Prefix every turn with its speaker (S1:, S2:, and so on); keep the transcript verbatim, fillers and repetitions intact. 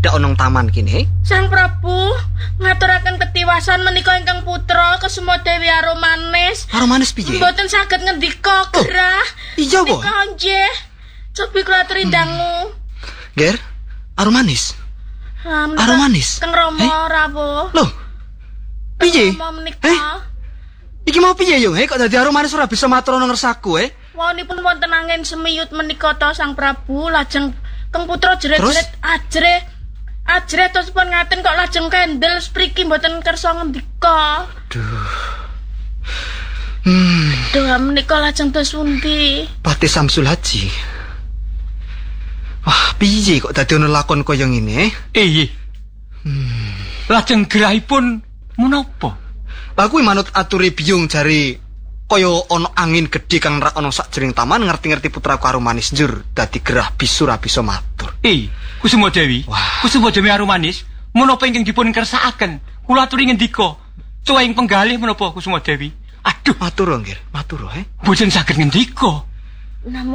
S1: dadak onong taman kini?
S2: Sang Prabu ngaturaken ketiwasan menika ingkang putra Kusuma Dewi Arumanis.
S1: Arumanis piye?
S2: Mboten saged ngendika gerah.
S1: Oh, iya apa?
S2: Menika nggih. Cobi kula aturi ndangu.
S1: Ger, Arumanis.
S2: Ah,
S1: Arumanis.
S2: Kang Rama
S1: eh?
S2: rawuh.
S1: Loh. Piye?
S2: Rama menika.
S1: Eh? Iki mau piye yo? Eh kok dadi Arumanis ora bisa matur ana ngersaku, eh?
S2: Wonipun wonten angin semiyut menika ta Sang Prabu, lajeng Kang Putra jeret-jeret ajre. Ajre terus pun ngaten kok lajeng kendel spriki mboten kersa ngendika.
S1: Aduh. Hmm.
S2: Duh menika lajeng dos pundi?
S1: Pati Samsul Haji. Wah, piye kok dadi ono lakon kaya ngene, eh?
S3: Eh, hmm. Lajeng gerahipun menapa?
S1: Aku manut aturi biyung jari kaya ana angin gedhe kang rak ana sakjroning taman ngerti-ngerti putraku Arumanis njur dadi gerah bisu ra bisa matur.
S3: Eh, Kusuma Dewi.
S1: Wah.
S3: Kusuma Dewi Arumanis menapa ingkang dipun kersakaken? Kula aturi ngendika. Cuwing penggalih menapa Kusuma Dewi? Aduh,
S1: matur nggih, matur eh.
S3: Boten saged ngendika.
S2: Namun